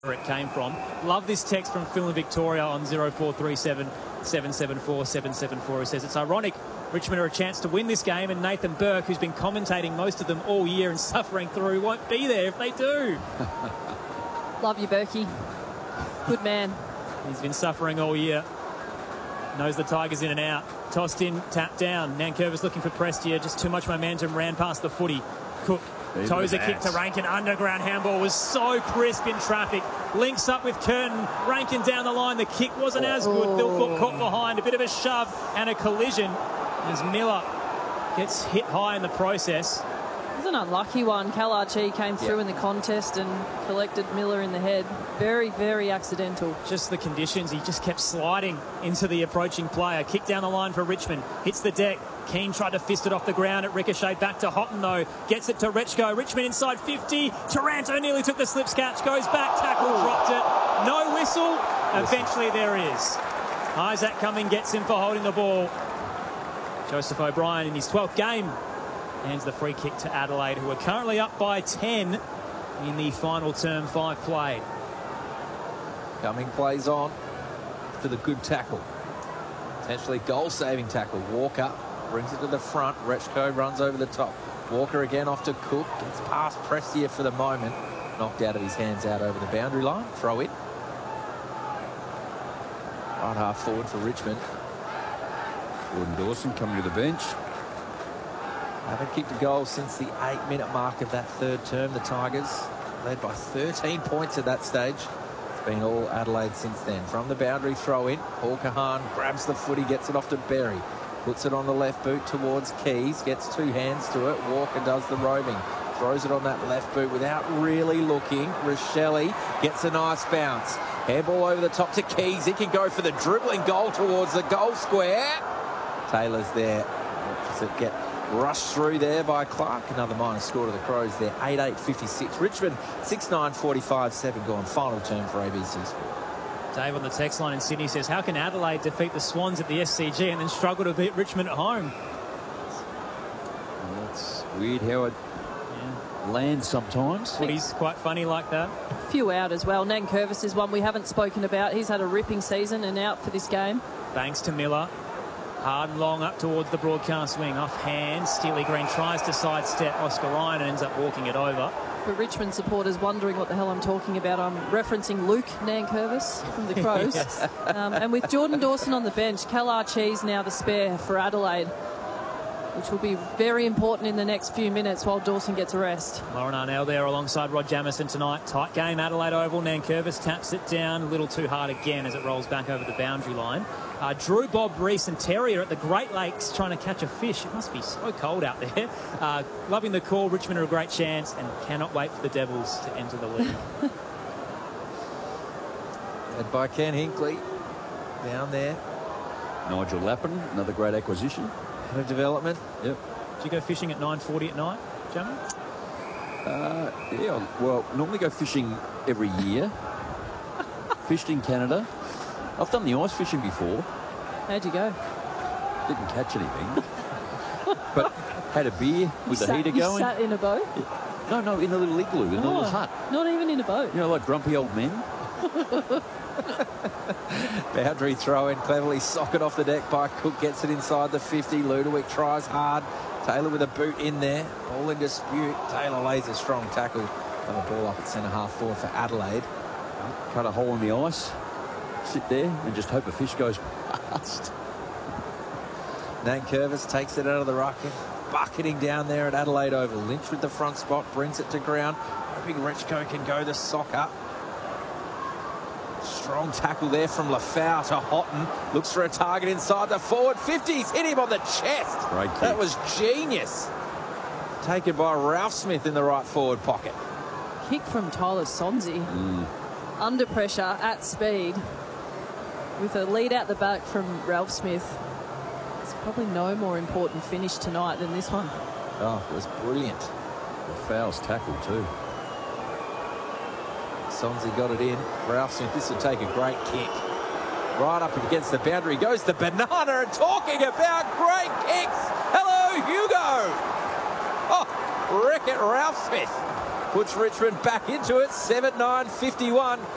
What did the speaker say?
where it came from. Love this text from Phil in Victoria on 0437 774 774. He says, it's ironic Richmond are a chance to win this game, and Nathan Burke, who's been commentating most of them all year and suffering through, won't be there if they do. Love you, Berkey. Good man. He's been suffering all year. Knows the Tigers in and out. Tossed in, tapped down. Nankervis looking for Prestia. Just too much momentum. Ran past the footy. Cook. Tozer kick to Rankin. Underground handball was so crisp in traffic. Links up with Curtin. Rankin down the line. The kick wasn't as good. Philfoot caught behind. A bit of a shove and a collision as Miller gets hit high in the process. It was an unlucky one. Cal Archie came through in the contest and collected Miller in the head. Very, very accidental. Just the conditions. He just kept sliding into the approaching player. Kick down the line for Richmond. Hits the deck. Keane tried to fist it off the ground. It ricocheted back to Houghton, though. Gets it to Rechko. Richmond inside 50. Taranto nearly took the slip catch. Goes back. Tackle. Dropped it. No whistle. Eventually there is. Isaac Cumming gets him for holding the ball. Joseph O'Brien in his 12th game hands the free kick to Adelaide, who are currently up by 10 in the final term 5 played. Cumming plays on for the good tackle. Potentially goal-saving tackle. Walker brings it to the front. Rechko runs over the top. Walker again off to Cook. Gets past Prestia for the moment. Knocked out of his hands out over the boundary line. Throw it. Right half forward for Richmond. Jordan Dawson coming to the bench. Haven't kicked a goal since the 8-minute mark of that third term. The Tigers led by 13 points at that stage. It's been all Adelaide since then. From the boundary throw in, Paul Kahan grabs the footy, gets it off to Berry. Puts it on the left boot towards Keys, gets 2 hands to it. Walker does the roving. Throws it on that left boot without really looking. Rochelle gets a nice bounce. Handball over the top to Keys. He can go for the dribbling goal towards the goal square. Taylor's there. Does it get rushed through there by Clark? Another minus score to the Crows there. 8-8-56. Richmond 6-9-45-7 gone. Final term for ABC Sport. Dave on the text line in Sydney says, how can Adelaide defeat the Swans at the SCG and then struggle to beat Richmond at home? Well, that's weird how it lands sometimes. Footy's quite funny like that. A few out as well. Nankervis is one we haven't spoken about. He's had a ripping season and out for this game. Thanks to Miller. Hard and long up towards the broadcast wing. Off hand. Steely Green tries to sidestep Oscar Ryan and ends up walking it over. For Richmond supporters wondering what the hell I'm talking about, I'm referencing Luke Nankervis from the Crows. Yes. And with Jordan Dawson on the bench, Cal Archie's now the spare for Adelaide, which will be very important in the next few minutes while Dawson gets a rest. Lauren Arnell there alongside Rod Jamieson tonight. Tight game, Adelaide Oval. Nankervis taps it down. A little too hard again as it rolls back over the boundary line. Drew, Bob, Reese and Terry are at the Great Lakes trying to catch a fish. It must be so cold out there. Loving the call. Richmond are a great chance and cannot wait for the Devils to enter the league. Led by Ken Hinkley. Down there. Nigel Lappin, another great acquisition. Head of development. Yep. Do you go fishing at 9:40 at night, Jamie? Yeah, well, normally go fishing every year. Fished in Canada. I've done the ice fishing before. How'd you go? Didn't catch anything. But had a beer with the heater going. You sat in a boat? No, in a little igloo, in a little hut. Not even in a boat? You know, like grumpy old men. Boundary throw in, cleverly socket off the deck by Cook, gets it inside the 50. Ludovic tries hard. Taylor with a boot in there. Ball in dispute. Taylor lays a strong tackle on the ball up at centre half forward for Adelaide. Cut a hole in the ice, sit there and just hope a fish goes past. Nankervis takes it out of the ruck, bucketing down there at Adelaide Oval. Lynch with the front spot, brings it to ground. Hoping Rechko can go the sock up. Strong tackle there from Lafau to Houghton. Looks for a target inside the forward 50s. Hit him on the chest. Great kick. That was genius. Taken by Ralph Smith in the right forward pocket. Kick from Tyler Sonzi. Under pressure, at speed, with a lead out the back from Ralph Smith. It's probably no more important finish tonight than this one. Oh, it was brilliant. Fowles tackle too. Sonzi got it in. Ralph Smith, this will take a great kick. Right up against the boundary goes the banana, and talking about great kicks. Hello, Hugo. Oh, wreck it, Ralph Smith. Puts Richmond back into it, 7-9-51.